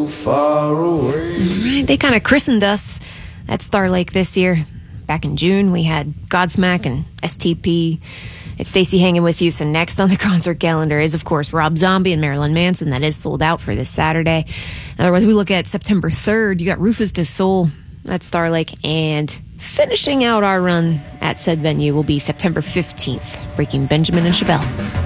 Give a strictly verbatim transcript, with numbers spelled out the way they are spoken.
so far away. Right, they kind of christened us at Star Lake this year. Back in June, we had Godsmack and S T P. It's Stacey hanging with you. So next on the concert calendar is, of course, Rob Zombie and Marilyn Manson. That is sold out for this Saturday. Otherwise, we look at September third. You got Rufus Du Sol at Star Lake. And finishing out our run at said venue will be September fifteenth, Breaking Benjamin and Chevelle.